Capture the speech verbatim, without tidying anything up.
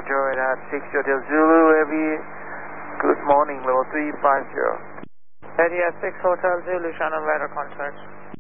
Roger, Etihad six Hotel Zulu, heavy. Good morning, level three five zero. Etihad six Hotel Zulu, Shannon radar contact.